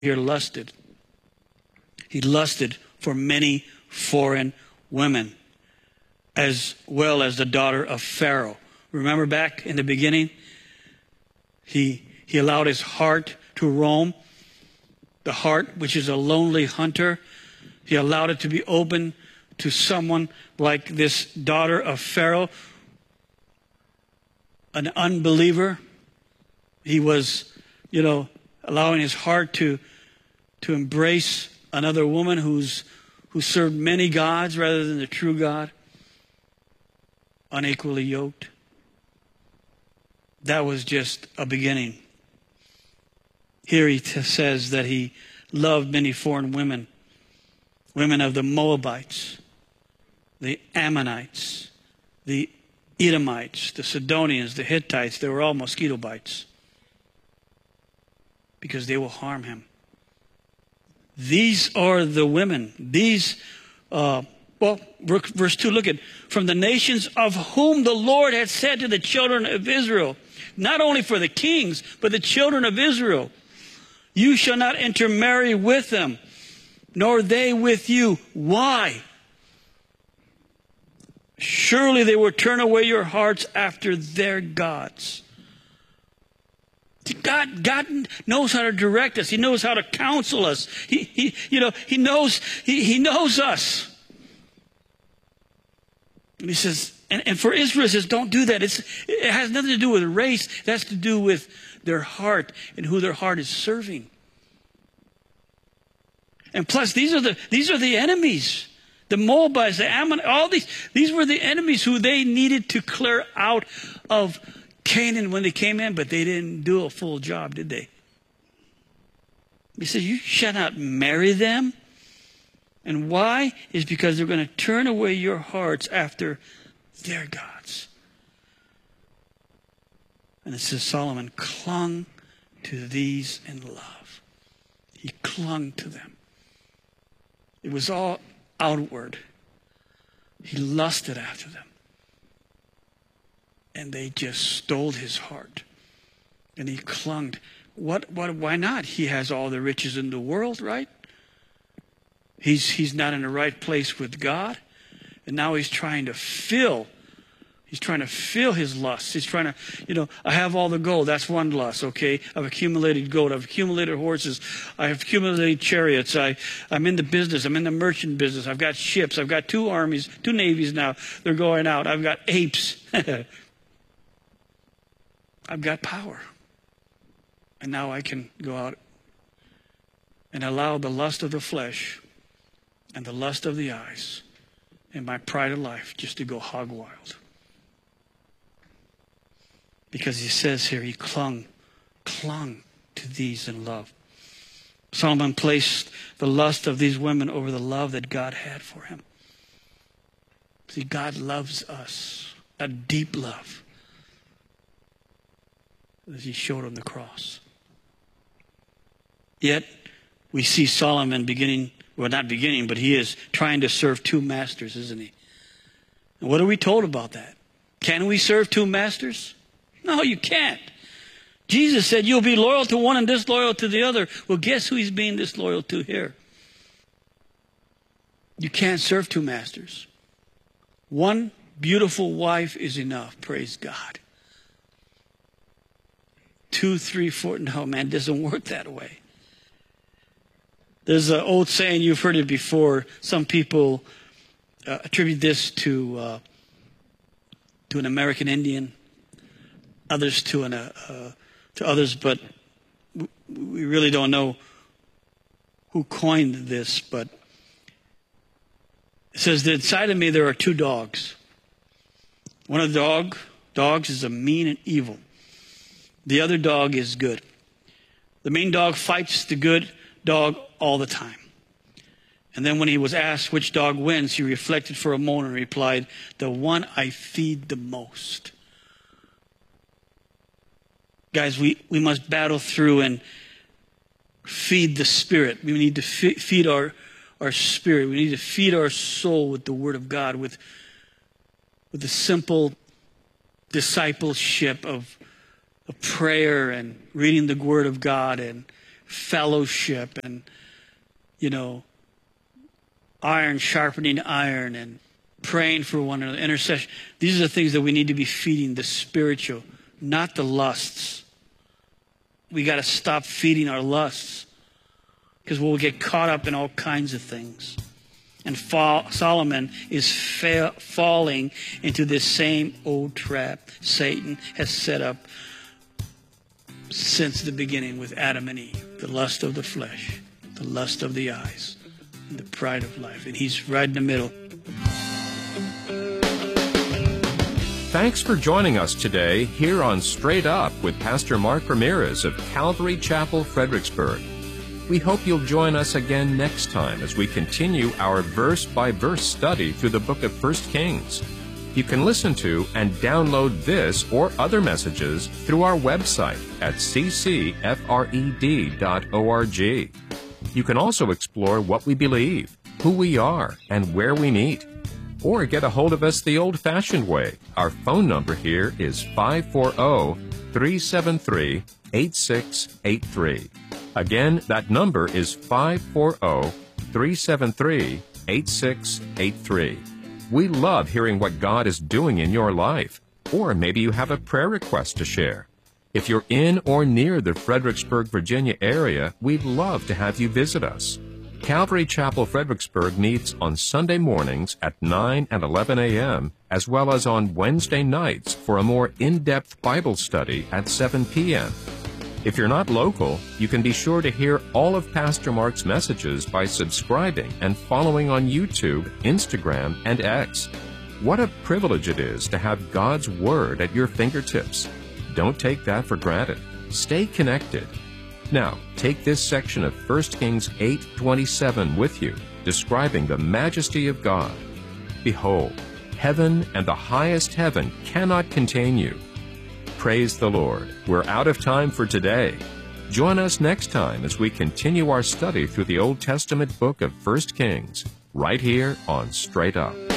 here lusted. He lusted for many foreign women, as well as the daughter of Pharaoh. Remember back in the beginning? He allowed his heart to roam. The heart, which is a lonely hunter, he allowed it to be open to someone like this daughter of Pharaoh, an unbeliever. He was, allowing his heart to embrace another woman who served many gods rather than the true God, unequally yoked. That was just a beginning. Here he says that he loved many foreign women, women of the Moabites, the Ammonites, the Edomites, the Sidonians, the Hittites. They were all mosquito bites because they will harm him. These are the women. Verse 2, look at, from the nations of whom the Lord had said to the children of Israel, not only for the kings, but the children of Israel, you shall not intermarry with them, nor they with you. Why? Surely they will turn away your hearts after their gods. God knows how to direct us. He knows how to counsel us. He knows us. And he says, and for Israel, he says, don't do that. It has nothing to do with race. It has to do with their heart and who their heart is serving. And plus, these are the enemies. The Moabites, the Ammonites, all these were the enemies who they needed to clear out of Canaan when they came in, but they didn't do a full job, did they? He says, you shall not marry them. And why? Is because they're going to turn away your hearts after their gods. And it says Solomon clung to these in love. He clung to them. It was all outward. He lusted after them. And they just stole his heart. And he clung. Why not? He has all the riches in the world, right? He's not in the right place with God. And now he's trying to fill his lust. He's trying to, I have all the gold. That's one lust, okay? I've accumulated gold. I've accumulated horses. I've accumulated chariots. I'm in the business. I'm in the merchant business. I've got ships. I've got 2 armies, 2 navies now. They're going out. I've got apes. I've got power. And now I can go out and allow the lust of the flesh and the lust of the eyes and my pride of life just to go hog wild. Because he says here, he clung to these in love. Solomon placed the lust of these women over the love that God had for him. See, God loves us, a deep love, as he showed on the cross. Yet, we see Solomon but he is trying to serve 2 masters, isn't he? And what are we told about that? Can we serve 2 masters? No, you can't. Jesus said you'll be loyal to one and disloyal to the other. Well, guess who he's being disloyal to here? You can't serve 2 masters. One beautiful wife is enough, praise God. 2, 3, 4, no, man, it doesn't work that way. There's an old saying, you've heard it before. Some people attribute this to an American Indian, others to others, but we really don't know who coined this. But it says that inside of me there are 2 dogs. One of the dogs is a mean and evil. The other dog is good. The mean dog fights the good dog all the time. And then when he was asked which dog wins, he reflected for a moment and replied, the one I feed the most. Guys, we must battle through and feed the spirit. We need to feed our spirit. We need to feed our soul with the Word of God, with the simple discipleship of prayer and reading the Word of God and fellowship and, iron sharpening iron and praying for one another, intercession. These are the things that we need to be feeding, the spiritual, not the lusts. We got to stop feeding our lusts because we'll get caught up in all kinds of things. And Solomon is falling into this same old trap Satan has set up since the beginning with Adam and Eve. The lust of the flesh, the lust of the eyes, and the pride of life. And he's right in the middle. Thanks for joining us today here on Straight Up with Pastor Mark Ramirez of Calvary Chapel, Fredericksburg. We hope you'll join us again next time as we continue our verse-by-verse study through the book of 1 Kings. You can listen to and download this or other messages through our website at ccfred.org. You can also explore what we believe, who we are, and where we meet. Or get a hold of us the old-fashioned way. Our phone number here is 540-373-8683. Again, that number is 540-373-8683. We love hearing what God is doing in your life. Or maybe you have a prayer request to share. If you're in or near the Fredericksburg, Virginia area, we'd love to have you visit us. Calvary Chapel, Fredericksburg meets on Sunday mornings at 9 and 11 a.m., as well as on Wednesday nights for a more in-depth Bible study at 7 p.m. If you're not local, you can be sure to hear all of Pastor Mark's messages by subscribing and following on YouTube, Instagram, and X. What a privilege it is to have God's Word at your fingertips. Don't take that for granted. Stay connected. Now, take this section of 1 Kings 8:27 with you, describing the majesty of God. Behold, heaven and the highest heaven cannot contain you. Praise the Lord. We're out of time for today. Join us next time as we continue our study through the Old Testament book of 1 Kings, right here on Straight Up.